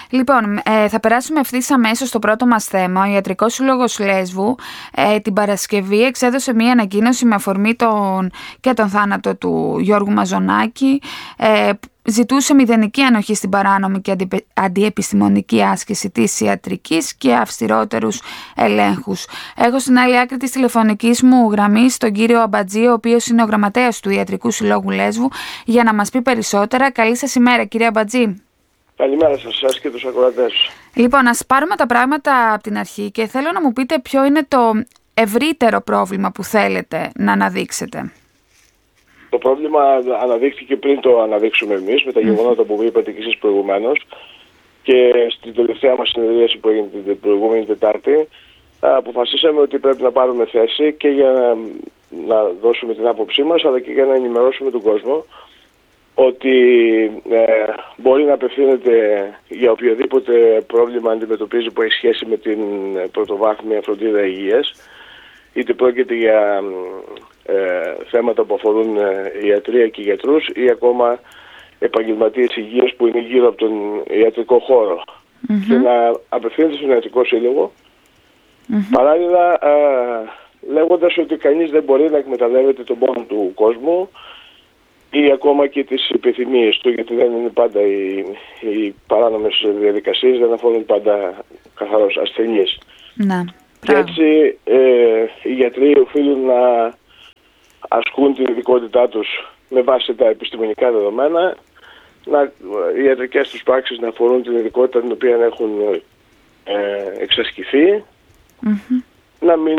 Λοιπόν, θα περάσουμε ευθύς αμέσως στο πρώτο μας θέμα. Ο Ιατρικός Σύλλογος Λέσβου την Παρασκευή εξέδωσε μία ανακοίνωση με αφορμή τον θάνατο του Γιώργου Μαζονάκη. Ζητούσε μηδενική ανοχή στην παράνομη και αντιεπιστημονική άσκηση της ιατρικής και αυστηρότερους ελέγχους. Έχω στην άλλη άκρη της τηλεφωνικής μου γραμμής τον κύριο Αμπατζή, ο οποίος είναι ο γραμματέας του Ιατρικού Συλλόγου Λέσβου, για να μας πει περισσότερα. Καλή σας ημέρα, κύριε Αμπατζή. Καλημέρα σας και τους ακροατές. Λοιπόν, ας πάρουμε τα πράγματα από την αρχή και θέλω να μου πείτε ποιο είναι το ευρύτερο πρόβλημα που θέλετε να αναδείξετε. Το πρόβλημα αναδείχθηκε πριν το αναδείξουμε εμείς, με τα γεγονότα που είπατε και εσείς προηγουμένως, και στην τελευταία μας συνεδρίαση που έγινε την προηγούμενη Τετάρτη αποφασίσαμε ότι πρέπει να πάρουμε θέση και για να δώσουμε την άποψή μας, αλλά και για να ενημερώσουμε τον κόσμο ότι μπορεί να απευθύνεται για οποιοδήποτε πρόβλημα αντιμετωπίζει που έχει σχέση με την πρωτοβάθμια φροντίδα υγείας, είτε πρόκειται για θέματα που αφορούν ιατρία και γιατρούς ή ακόμα επαγγελματίες υγείας που είναι γύρω από τον ιατρικό χώρο, και να απευθύνεται στον Ιατρικό Σύλλογο, παράλληλα λέγοντας ότι κανείς δεν μπορεί να εκμεταλλεύεται τον πόνο του κόσμου ή ακόμα και τις επιθυμίες του, γιατί δεν είναι πάντα οι παράνομες διαδικασίες, δεν αφορούν πάντα καθαρός ασθενείς. Και έτσι οι γιατροί οφείλουν να ασκούν την ειδικότητά τους με βάση τα επιστημονικά δεδομένα, οι ιατρικές τους πράξεις να αφορούν την ειδικότητα την οποία έχουν εξασκηθεί, να μην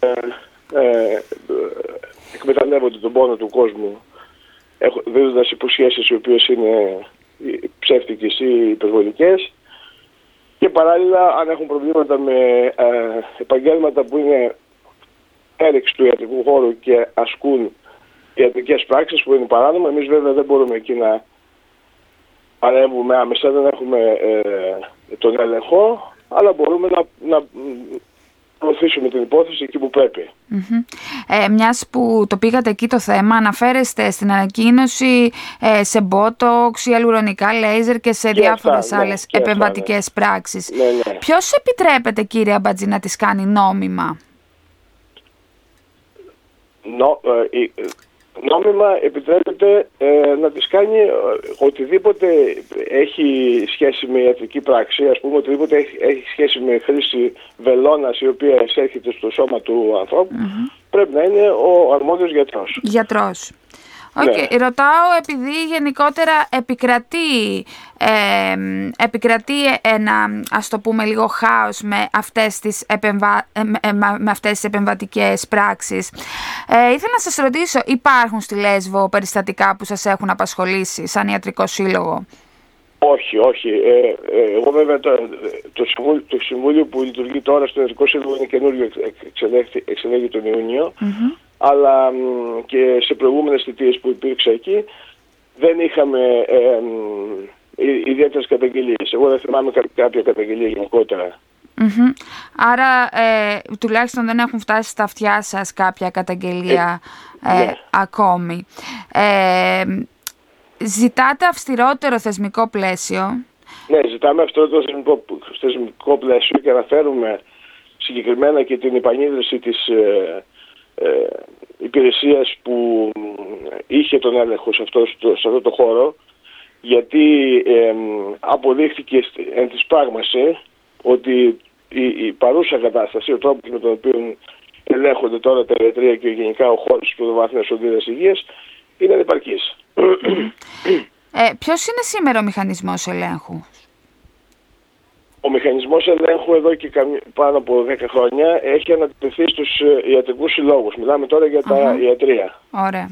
εκμεταλλεύονται τον πόνο του κόσμου δίνοντας υποσχέσεις οι οποίες είναι ψεύτικες ή υπερβολικές, και παράλληλα αν έχουν προβλήματα με επαγγέλματα που είναι έριξη του ιατρικού χώρου και ασκούν ιατρικές πράξεις που είναι παράνομα, εμείς βέβαια δεν μπορούμε εκεί να παρέμβουμε άμεσα, δεν έχουμε τον έλεγχο, αλλά μπορούμε να προωθήσουμε την υπόθεση εκεί που πρέπει. Μιας που το πήγατε εκεί το θέμα, αναφέρεστε στην ανακοίνωση σε μπότοξ, ιαλουρονικά λέιζερ και σε διάφορες άλλες επεμβατικές πράξεις. Ποιος επιτρέπεται, κύριε Αμπατζή, να τις κάνει νόμιμα? Νόμιμα επιτρέπεται να τις κάνει οτιδήποτε έχει σχέση με ιατρική πράξη, ας πούμε οτιδήποτε έχει σχέση με χρήση βελόνας η οποία εισέρχεται στο σώμα του ανθρώπου, πρέπει να είναι ο αρμόδιος γιατρός. Okay. Ρωτάω επειδή γενικότερα επικρατεί ένα, ας το πούμε λίγο, χάος με αυτές τις επεμβατικές πράξεις. Ήθελα να σας ρωτήσω, υπάρχουν στη Λέσβο περιστατικά που σας έχουν απασχολήσει σαν Ιατρικό Σύλλογο? Όχι. Εγώ βέβαια το Συμβούλιο που λειτουργεί τώρα στο Ιατρικό Σύλλογο είναι καινούριο, εξελέγει τον Ιούνιο, αλλά και σε προηγούμενες θητείες που υπήρξε εκεί δεν είχαμε ιδιαίτερες καταγγελίες. Εγώ δεν θυμάμαι κάποια καταγγελία γενικότερα. Άρα τουλάχιστον δεν έχουν φτάσει στα αυτιά σας κάποια καταγγελία ακόμη. Ζητάτε αυστηρότερο θεσμικό πλαίσιο. Ναι, ζητάμε αυστηρότερο θεσμικό πλαίσιο και αναφέρουμε συγκεκριμένα και την επανίδρυση της υπηρεσίας που είχε τον έλεγχο σε αυτό το χώρο, γιατί αποδείχθηκε εν της πράγμαση ότι η παρούσα κατάσταση, ο τρόπος με τον οποίο ελέγχονται τώρα τα ιατρεία και γενικά ο χώρος της πρωτοβάθμιας φροντίδας υγείας είναι ανεπαρκής. Ποιος είναι σήμερα ο μηχανισμός ελέγχου? Ο μηχανισμός ελέγχου εδώ και πάνω από 10 χρόνια έχει ανατεθεί στους ιατρικούς συλλόγους. Μιλάμε τώρα για τα ιατρεία. Ωραία.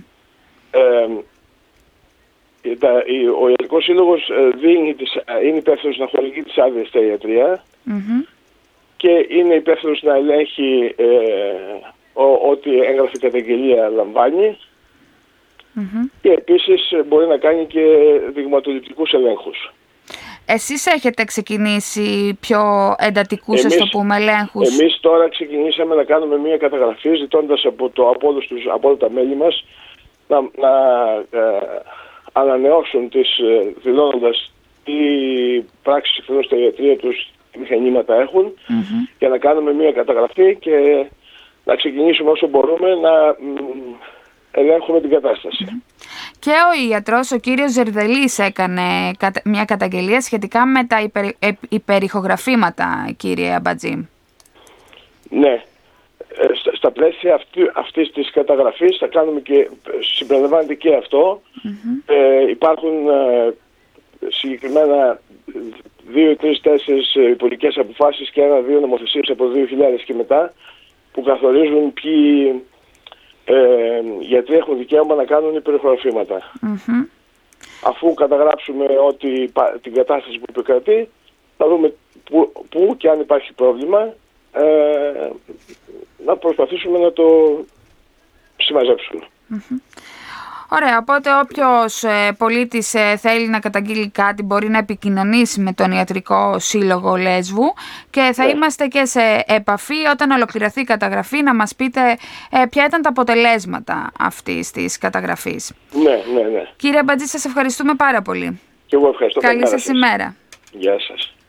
Ο Ιατρικός Σύλλογος είναι υπεύθυνος να χορηγεί τις άδειες στα ιατρεία και είναι υπεύθυνος να ελέγχει ό,τι έγγραφη καταγγελία λαμβάνει, και επίσης μπορεί να κάνει και δειγματοληπτικούς ελέγχους. Εσείς έχετε ξεκινήσει πιο εντατικούς, ας το πούμε, ελέγχους? Εμείς τώρα ξεκινήσαμε να κάνουμε μια καταγραφή ζητώντας από όλα τα μέλη μας να ανανεώσουν δηλώνοντας τι πράξεις εκτός στα ιατρεία τους, τι μηχανήματα έχουν, για να κάνουμε μια καταγραφή και να ξεκινήσουμε όσο μπορούμε να ελέγχουμε την κατάσταση. Και ο ιατρός, ο κύριος Ζερδελής, έκανε μια καταγγελία σχετικά με τα υπερηχογραφήματα, κύριε Αμπατζή. Ναι. Στα πλαίσια αυτής της καταγραφής θα κάνουμε και συμπεριλαμβάνεται και αυτό. Υπάρχουν συγκεκριμένα 2, 3, 4 υπουργικές αποφάσεις και 1-2 νομοθεσίες από 2000 και μετά που καθορίζουν ποιοι γιατροί έχουν δικαίωμα να κάνουν υπερηχογραφήματα. Αφού καταγράψουμε την κατάσταση που επικρατεί, θα δούμε πού και αν υπάρχει πρόβλημα, να προσπαθήσουμε να το συμμαζέψουμε. Ωραία, οπότε όποιος πολίτης θέλει να καταγγείλει κάτι μπορεί να επικοινωνήσει με τον Ιατρικό Σύλλογο Λέσβου και θα είμαστε και σε επαφή όταν ολοκληρωθεί η καταγραφή να μας πείτε ποια ήταν τα αποτελέσματα αυτής της καταγραφής. Ναι. Κύριε Αμπατζή, σας ευχαριστούμε πάρα πολύ. Και εγώ ευχαριστώ. Καλή σας ημέρα. Γεια σας.